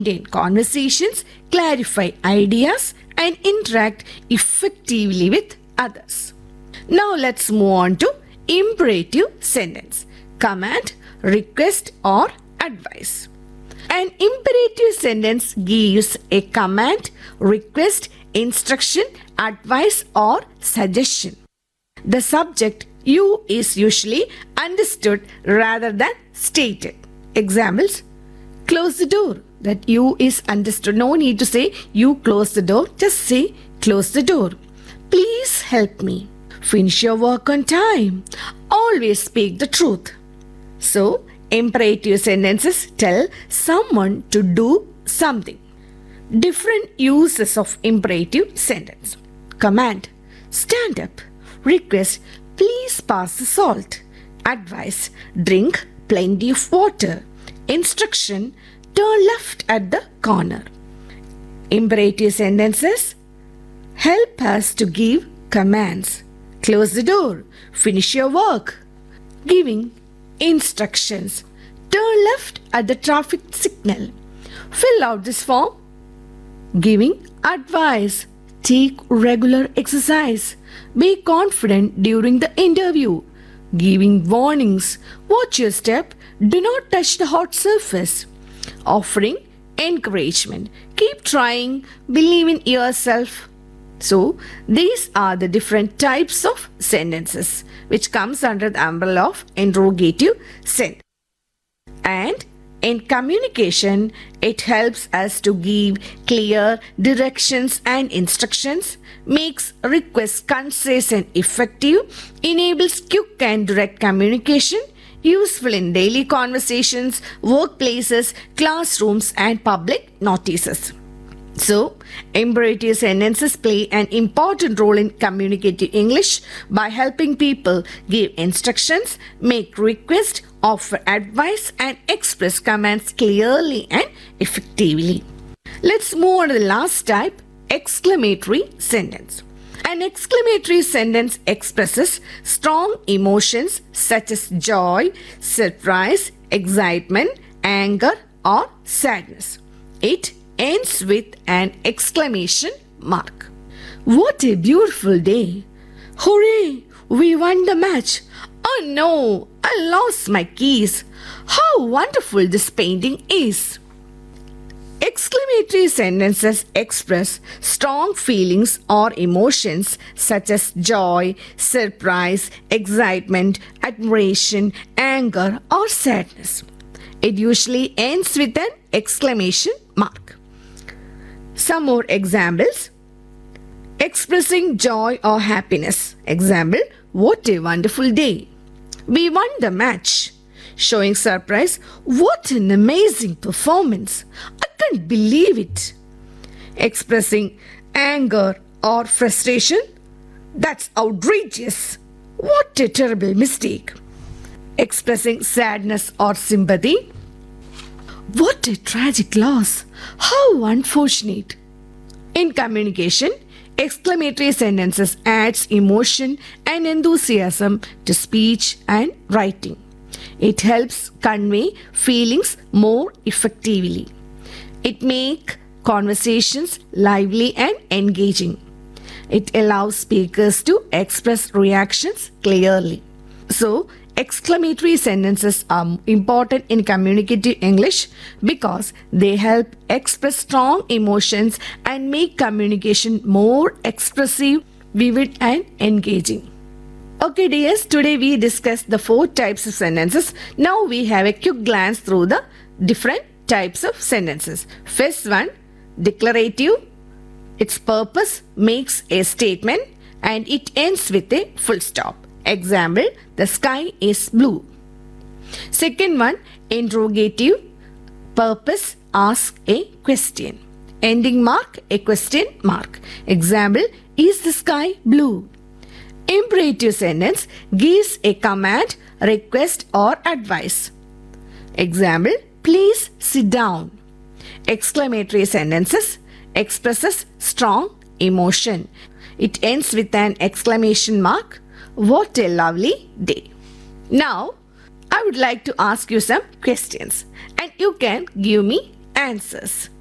maintain conversations, clarify ideas, and interact effectively with others. Now let's move on to imperative sentence. Command, request, or advice. An imperative sentence gives a command, request, instruction, advice, or suggestion. The subject you is usually understood rather than stated. Examples: close the door. That you is understood. No need to say you close the door. Just say close the door. Please help me. Finish your work on time. Always speak the truth. So, imperative sentences tell someone to do something. Different uses of imperative sentence. Command: stand up. Request: please pass the salt. Advice: drink plenty of water. Instruction: turn left at the corner. Imperative sentences help us to give commands. Close the door. Finish your work. Giving instructions. Turn left at the traffic signal. Fill out this form. Giving advice. Take regular exercise. Be confident during the interview. Giving warnings. Watch your step. Do not touch the hot surface. Offering encouragement. Keep trying. Believe in yourself. So, these are the different types of sentences which comes under the umbrella of interrogative sentence. And in communication, it helps us to give clear directions and instructions, makes requests concise and effective, enables quick and direct communication, useful in daily conversations, workplaces, classrooms, and public notices. So, imperative sentences play an important role in communicating English by helping people give instructions, make requests, offer advice, and express commands clearly and effectively. Let's move on to the last type, exclamatory sentence. An exclamatory sentence expresses strong emotions such as joy, surprise, excitement, anger, or sadness. It ends with an exclamation mark. What a beautiful day! Hooray! We won the match! Oh no! I lost my keys! How wonderful this painting is! Exclamatory sentences express strong feelings or emotions such as joy, surprise, excitement, admiration, anger, or sadness. It usually ends with an exclamation mark. Some more examples. Expressing joy or happiness. Example: what a wonderful day. We won the match. Showing surprise: what an amazing performance. I can't believe it. Expressing anger or frustration: that's outrageous. What a terrible mistake. Expressing sadness or sympathy: what a tragic loss. How unfortunate. In communication, exclamatory sentences adds emotion and enthusiasm to speech and writing. It helps convey feelings more effectively. It makes conversations lively and engaging. It allows speakers to express reactions clearly. So, exclamatory sentences are important in communicative English because they help express strong emotions and make communication more expressive, vivid, and engaging. Okay dears, today we discussed the 4 types of sentences. Now we have a quick glance through the different types of sentences. First one, declarative. Its purpose makes a statement and it ends with a full stop. Example: the sky is blue. Second one, interrogative. Purpose: ask a question. Ending mark, a question mark. Example: is the sky blue? Imperative sentence gives a command, request, or advice. Example: please sit down. Exclamatory sentences expresses strong emotion. It ends with an exclamation mark. What a lovely day. Now, I would like to ask you some questions and you can give me answers.